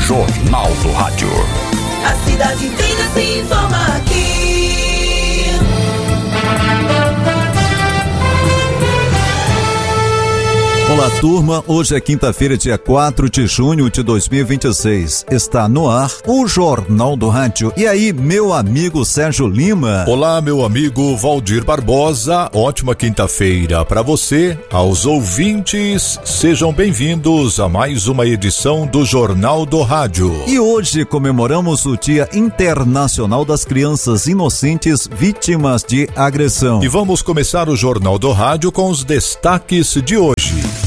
Jornal do Rádio. A cidade inteira se informa aqui. Olá, turma. Hoje é quinta-feira, dia 4 de junho de 2026. Está no ar o Jornal do Rádio. E aí, meu amigo Sérgio Lima? Olá, meu amigo Valdir Barbosa. Ótima quinta-feira para você. Aos ouvintes, sejam bem-vindos a mais uma edição do Jornal do Rádio. E hoje comemoramos o Dia Internacional das Crianças Inocentes Vítimas de Agressão. E vamos começar o Jornal do Rádio com os destaques de hoje.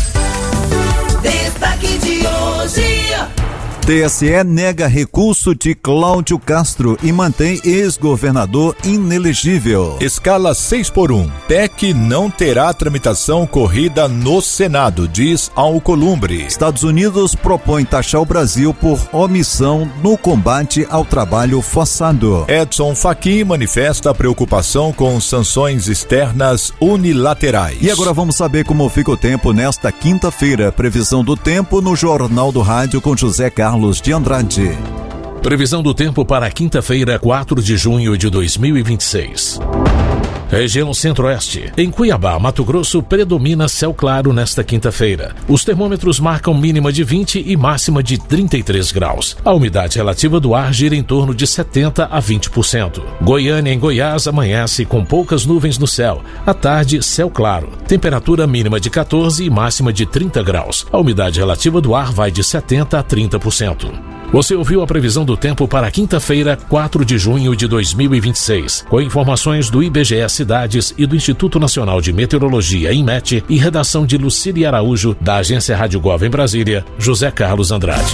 Destaque de hoje. TSE nega recurso de Cláudio Castro e mantém ex-governador inelegível. Escala 6x1. PEC não terá tramitação corrida no Senado, diz Alcolumbre. Estados Unidos propõe taxar o Brasil por omissão no combate ao trabalho forçado. Edson Fachin manifesta preocupação com sanções externas unilaterais. E agora vamos saber como fica o tempo nesta quinta-feira. Previsão do tempo no Jornal do Rádio com José Carlos de Andrade. Previsão do tempo para quinta-feira, 4 de junho de 2026. Região Centro-Oeste. Em Cuiabá, Mato Grosso, predomina céu claro nesta quinta-feira. Os termômetros marcam mínima de 20 e máxima de 33 graus. A umidade relativa do ar gira em torno de 70% a 20%. Goiânia, em Goiás, amanhece com poucas nuvens no céu. À tarde, céu claro. Temperatura mínima de 14 e máxima de 30 graus. A umidade relativa do ar vai de 70% a 30%. Você ouviu a previsão do tempo para quinta-feira, 4 de junho de 2026, com informações do IBGE Cidades e do Instituto Nacional de Meteorologia, INMET, e redação de Lucília Araújo, da Agência Rádio Gov em Brasília, José Carlos Andrade.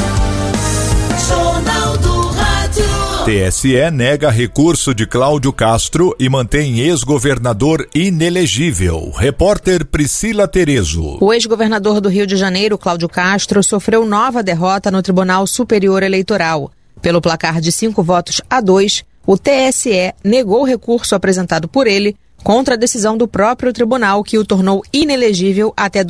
Jornal do Rádio. TSE nega recurso de Cláudio Castro e mantém ex-governador inelegível. Repórter Priscila Terezo. O ex-governador do Rio de Janeiro, Cláudio Castro, sofreu nova derrota no Tribunal Superior Eleitoral. Pelo placar de 5-2, o TSE negou o recurso apresentado por ele contra a decisão do próprio tribunal que o tornou inelegível até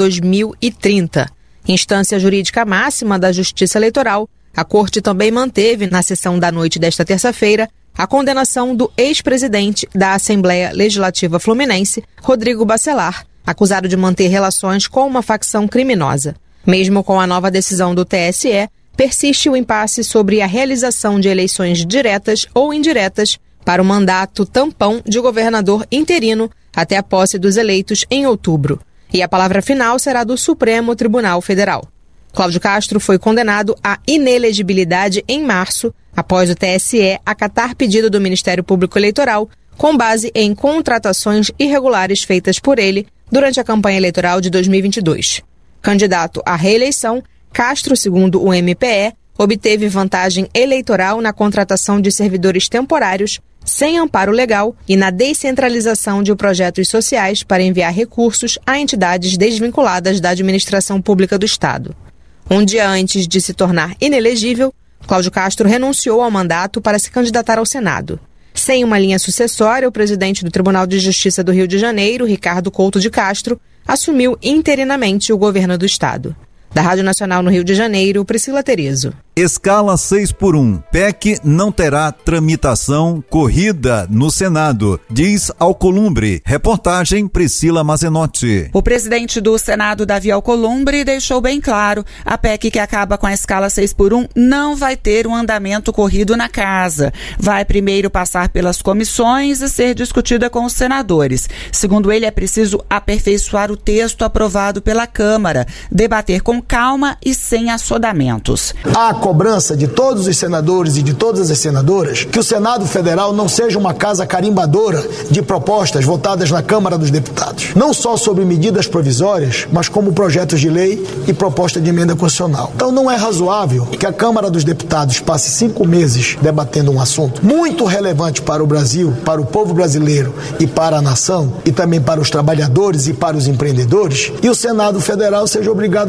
2030. Instância jurídica máxima da Justiça Eleitoral, a Corte também manteve, na sessão da noite desta terça-feira, a condenação do ex-presidente da Assembleia Legislativa Fluminense, Rodrigo Bacelar, acusado de manter relações com uma facção criminosa. Mesmo com a nova decisão do TSE, persiste o impasse sobre a realização de eleições diretas ou indiretas para o mandato tampão de governador interino até a posse dos eleitos em outubro. E a palavra final será do Supremo Tribunal Federal. Cláudio Castro foi condenado à inelegibilidade em março, após o TSE acatar pedido do Ministério Público Eleitoral, com base em contratações irregulares feitas por ele durante a campanha eleitoral de 2022. Candidato à reeleição, Castro, segundo o MPE, obteve vantagem eleitoral na contratação de servidores temporários, sem amparo legal e na descentralização de projetos sociais para enviar recursos a entidades desvinculadas da administração pública do Estado. Um dia antes de se tornar inelegível, Cláudio Castro renunciou ao mandato para se candidatar ao Senado. Sem uma linha sucessória, o presidente do Tribunal de Justiça do Rio de Janeiro, Ricardo Couto de Castro, assumiu interinamente o governo do Estado. Da Rádio Nacional no Rio de Janeiro, Priscila Terezo. Escala 6x1. PEC não terá tramitação corrida no Senado, diz Alcolumbre. Reportagem Priscila Mazenotti. O presidente do Senado, Davi Alcolumbre, deixou bem claro: a PEC que acaba com a escala 6x1 não vai ter um andamento corrido na casa. Vai primeiro passar pelas comissões e ser discutida com os senadores. Segundo ele, é preciso aperfeiçoar o texto aprovado pela Câmara, debater com calma e sem assodamentos. A cobrança de todos os senadores e de todas as senadoras que o Senado Federal não seja uma casa carimbadora de propostas votadas na Câmara dos Deputados. Não só sobre medidas provisórias, mas como projetos de lei e proposta de emenda constitucional. Então não é razoável que a Câmara dos Deputados passe 5 meses debatendo um assunto muito relevante para o Brasil, para o povo brasileiro e para a nação, e também para os trabalhadores e para os empreendedores, e o Senado Federal seja obrigado a carimbar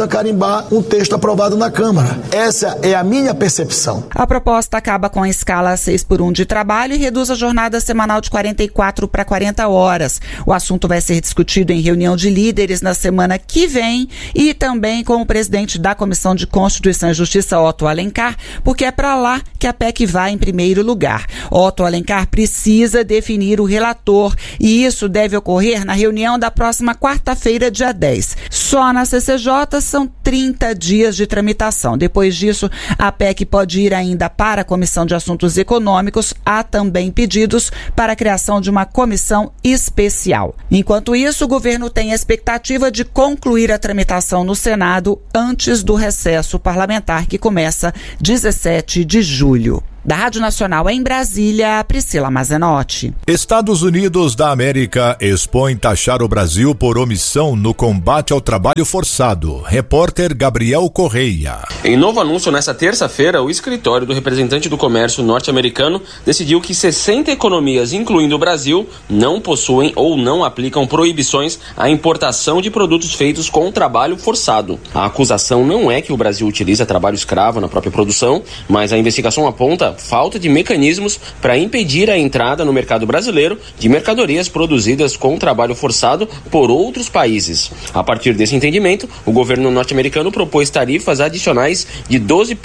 acabar um texto aprovado na Câmara. Essa é a minha percepção. A proposta acaba com a escala 6x1 de trabalho e reduz a jornada semanal de 44 para 40 horas. O assunto vai ser discutido em reunião de líderes na semana que vem e também com o presidente da Comissão de Constituição e Justiça, Otto Alencar, porque é para lá que a PEC vai em primeiro lugar. Otto Alencar precisa definir o relator e isso deve ocorrer na reunião da próxima quarta-feira, dia 10. Só na CCJ são 30 dias de tramitação. Depois disso, a PEC pode ir ainda para a Comissão de Assuntos Econômicos. Há também pedidos para a criação de uma comissão especial. Enquanto isso, o governo tem a expectativa de concluir a tramitação no Senado antes do recesso parlamentar, que começa 17 de julho. Da Rádio Nacional em Brasília, Priscila Mazenotti. Estados Unidos da América expõe taxar o Brasil por omissão no combate ao trabalho forçado. Repórter Gabriel Correia. Em novo anúncio nesta terça-feira, o escritório do representante do comércio norte-americano decidiu que 60 economias, incluindo o Brasil, não possuem ou não aplicam proibições à importação de produtos feitos com trabalho forçado. A acusação não é que o Brasil utiliza trabalho escravo na própria produção, mas a investigação aponta falta de mecanismos para impedir a entrada no mercado brasileiro de mercadorias produzidas com trabalho forçado por outros países. A partir desse entendimento, o governo norte-americano propôs tarifas adicionais de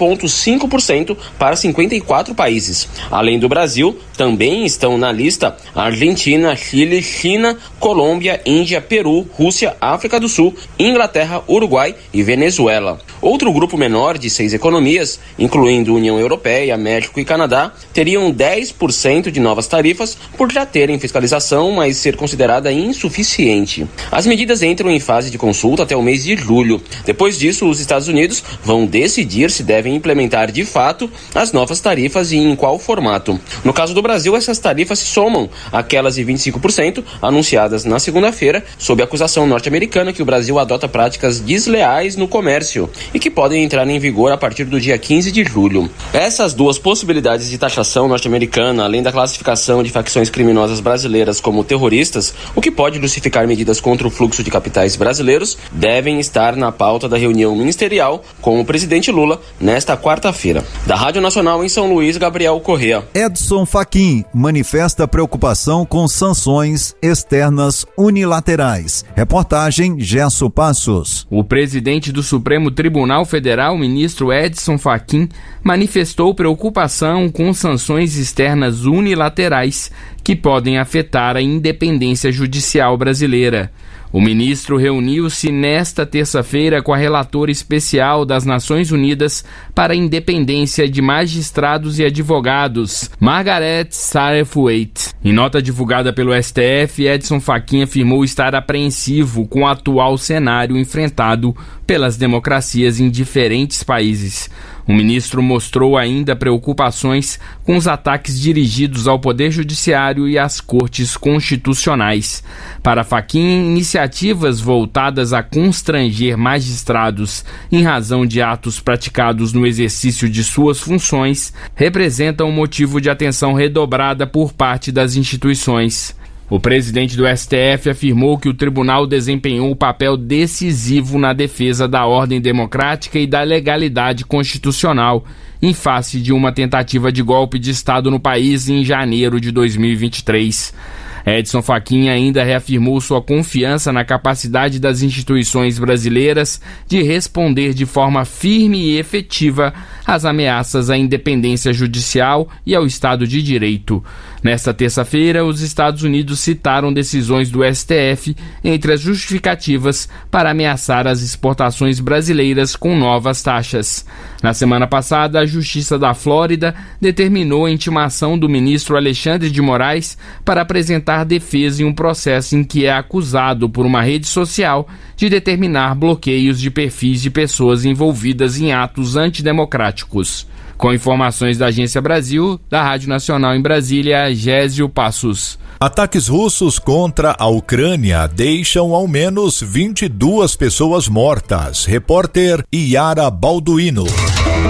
12,5% para 54 países. Além do Brasil, também estão na lista Argentina, Chile, China, Colômbia, Índia, Peru, Rússia, África do Sul, Inglaterra, Uruguai e Venezuela. Outro grupo menor de 6 economias, incluindo União Europeia, México e Canadá, teriam 10% de novas tarifas por já terem fiscalização, mas ser considerada insuficiente. As medidas entram em fase de consulta até o mês de julho. Depois disso, os Estados Unidos vão decidir se devem implementar de fato as novas tarifas e em qual formato. No caso do Brasil, essas tarifas se somam àquelas de 25% anunciadas na segunda-feira, sob a acusação norte-americana que o Brasil adota práticas desleais no comércio e que podem entrar em vigor a partir do dia 15 de julho. Essas duas possibilidades de taxação norte-americana, além da classificação de facções criminosas brasileiras como terroristas, o que pode justificar medidas contra o fluxo de capitais brasileiros, devem estar na pauta da reunião ministerial com o presidente Lula nesta quarta-feira. Da Rádio Nacional em São Luís, Gabriel Correa. Edson Fachin manifesta preocupação com sanções externas unilaterais. Reportagem Gerson Passos. O presidente do Supremo Tribunal Federal, ministro Edson Fachin, manifestou preocupação com sanções externas unilaterais que podem afetar a independência judicial brasileira. O ministro reuniu-se nesta terça-feira com a relatora especial das Nações Unidas para a Independência de Magistrados e Advogados, Margaret Satterthwaite. Em nota divulgada pelo STF, Edson Fachin afirmou estar apreensivo com o atual cenário enfrentado pelas democracias em diferentes países. O ministro mostrou ainda preocupações com os ataques dirigidos ao Poder Judiciário e às Cortes Constitucionais. Para Fachin, iniciativas voltadas a constranger magistrados em razão de atos praticados no exercício de suas funções representam um motivo de atenção redobrada por parte das instituições. O presidente do STF afirmou que o tribunal desempenhou um papel decisivo na defesa da ordem democrática e da legalidade constitucional, em face de uma tentativa de golpe de Estado no país em janeiro de 2023. Edson Fachin ainda reafirmou sua confiança na capacidade das instituições brasileiras de responder de forma firme e efetiva às ameaças à independência judicial e ao Estado de Direito. Nesta terça-feira, os Estados Unidos citaram decisões do STF entre as justificativas para ameaçar as exportações brasileiras com novas taxas. Na semana passada, a Justiça da Flórida determinou a intimação do ministro Alexandre de Moraes para apresentar defesa em um processo em que é acusado por uma rede social de determinar bloqueios de perfis de pessoas envolvidas em atos antidemocráticos. Com informações da Agência Brasil, da Rádio Nacional em Brasília, Gésio Passos. Ataques russos contra a Ucrânia deixam ao menos 22 pessoas mortas. Repórter Iara Balduino. A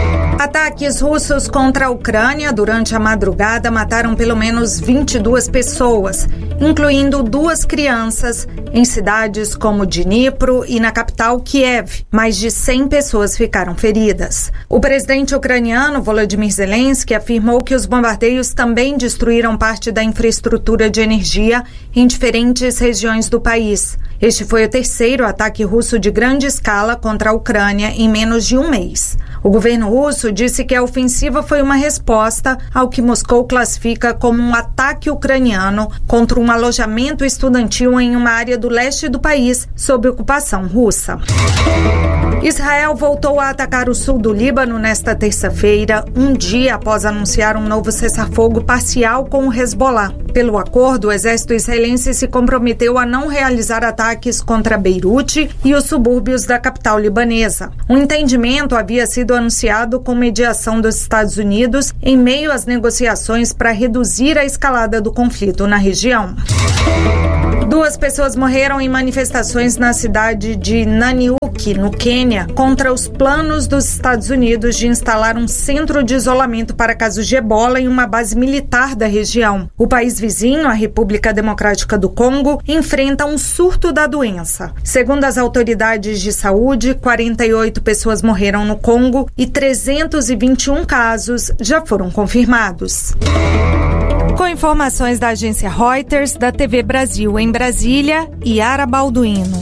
Ataques russos contra a Ucrânia durante a madrugada mataram pelo menos 22 pessoas, incluindo 2 crianças, em cidades como Dnipro e na capital Kiev. Mais de 100 pessoas ficaram feridas. O presidente ucraniano Volodymyr Zelensky afirmou que os bombardeios também destruíram parte da infraestrutura de energia em diferentes regiões do país. Este foi o terceiro ataque russo de grande escala contra a Ucrânia em menos de um mês. O governo russo disse que a ofensiva foi uma resposta ao que Moscou classifica como um ataque ucraniano contra um alojamento estudantil em uma área do leste do país sob ocupação russa. Israel voltou a atacar o sul do Líbano nesta terça-feira, um dia após anunciar um novo cessar-fogo parcial com o Hezbollah. Pelo acordo, o exército israelense se comprometeu a não realizar ataques contra Beirute e os subúrbios da capital libanesa. O entendimento havia sido anunciado com mediação dos Estados Unidos em meio às negociações para reduzir a escalada do conflito na região. 2 pessoas morreram em manifestações na cidade de Nanyuki, no Quênia, contra os planos dos Estados Unidos de instalar um centro de isolamento para casos de ebola em uma base militar da região. O país vizinho, a República Democrática do Congo, enfrenta um surto da doença. Segundo as autoridades de saúde, 48 pessoas morreram no Congo e 321 casos já foram confirmados. Com informações da agência Reuters, da TV Brasil em Brasília, Yara Balduino.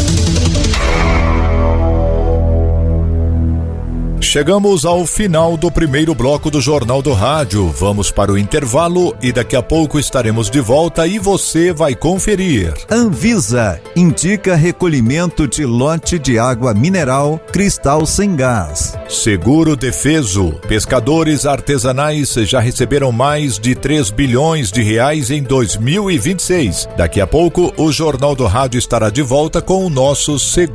Chegamos ao final do primeiro bloco do Jornal do Rádio. Vamos para o intervalo e daqui a pouco estaremos de volta e você vai conferir. Anvisa indica recolhimento de lote de água mineral Cristal sem gás. Seguro Defeso. Pescadores artesanais já receberam mais de 3 bilhões de reais em 2026. Daqui a pouco o Jornal do Rádio estará de volta com o nosso Seguro